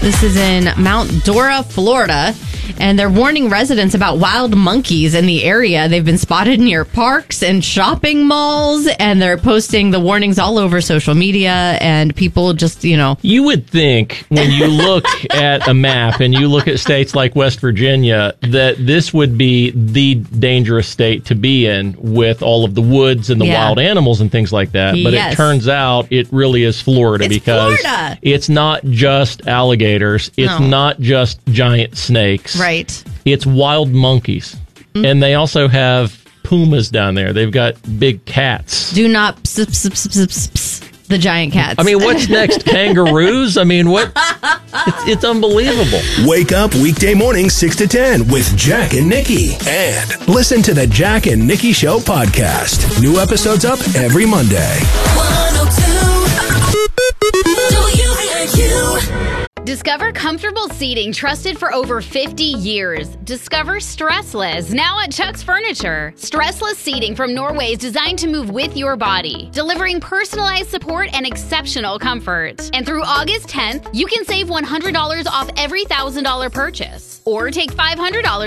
This is in Mount Dora, Florida, and they're warning residents about wild monkeys in the area. They've been spotted near parks and shopping malls, and they're posting the warnings all over social media, and people just, You would think when you look at a map and you look at states like West Virginia that this would be the dangerous state to be in with all of the woods and the wild animals and things like that. But it turns out it really is Florida because it's not just alligators. It's not just giant snakes. Right. It's wild monkeys. Mm-hmm. And they also have pumas down there. They've got big cats. Do not the giant cats. I mean, what's next? Kangaroos? I mean, what? It's unbelievable. Wake up weekday morning 6 to 10 with Jack and Nikki. And listen to the Jack and Nikki Show podcast. New episodes up every Monday. 102 Discover comfortable seating trusted for over 50 years. Discover Stressless, now at Chuck's Furniture. Stressless seating from Norway is designed to move with your body, delivering personalized support and exceptional comfort. And through August 10th, you can save $100 off every $1,000 purchase, or take $500